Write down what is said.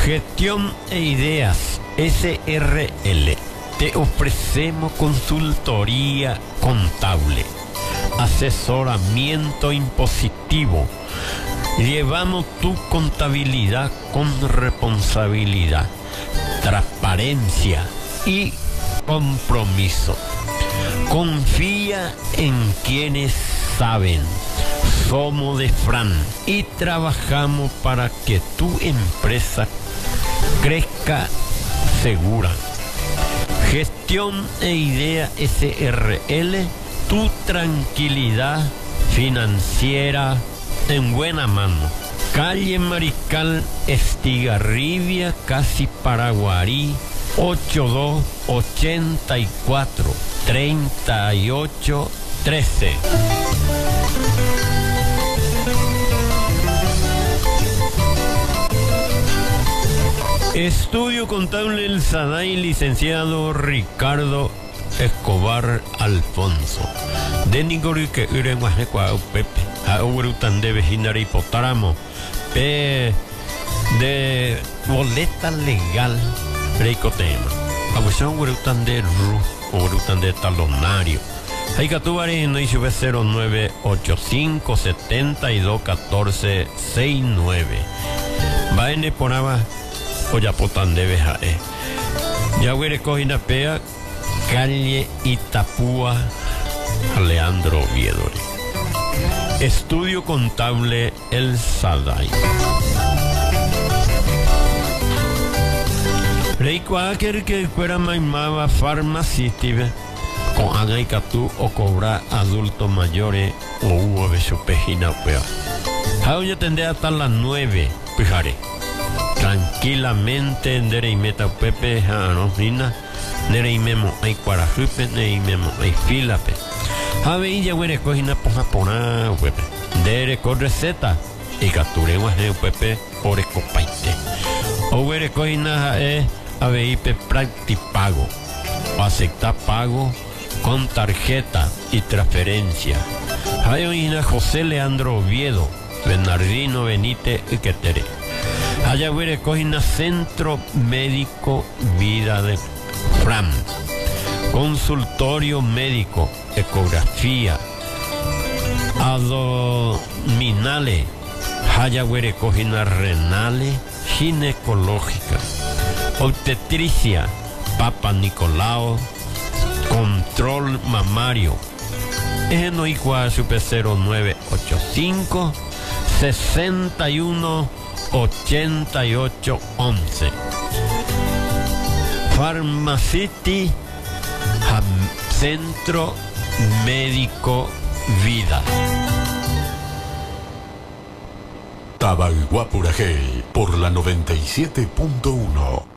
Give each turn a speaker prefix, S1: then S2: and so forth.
S1: Gestión e Ideas SRL. Te ofrecemos consultoría contable, asesoramiento impositivo. Llevamos tu contabilidad con responsabilidad, transparencia y compromiso. Confía en quienes saben. Somos de Fran y trabajamos para que tu empresa crezca segura. Gestión e Idea SRL, tu tranquilidad financiera en buena mano. Calle Mariscal Estigarribia, casi Paraguarí, 8284 3813. Estudio Contable El Sadai, licenciado Ricardo Escobar Alfonso. De Nigori que Ureguajequa Pepe, a Urutan de Vejinari Potáramo, de boleta legal, Reicotema. A Bushon Urutan de Ru, Urutan de Talonario. Hay que tu no hizo 0985 72 14 69. Va en Eponaba. Oyapotan de Bejae. Ya huele cojina pea, calle Itapúa, Leandro Oviedo. Estudio Contable El Sadai. Reikuaker que fuera maimaba farmacística con agaicatú o cobrar adultos mayores o hubo besopejina pea. Ahora tendré hasta las 9, pijaré. Tranquilamente Nereimeta Pepe Jaronina Nereimemo hay Cuarajupe Nereimemo hay Filape Ave ya huele cojina pojapona Pepe Dere con receta y capturemos de Pepe por escopaite o huele cojina ave ipe practipago o aceptar pago con tarjeta y transferencia. Hay oína José Leandro Oviedo Bernardino Benítez y Quetere. Allá huele cojina Centro Médico Vida de Fran. Consultorio médico, ecografía, abdominales, allá huele cojina renales, ginecológica, obstetricia, Papa Nicolau, control mamario. Es no igual super 0985 61 8811. Farmacity Centro Médico Vida.
S2: Tabaiguapurajey por la 97.1.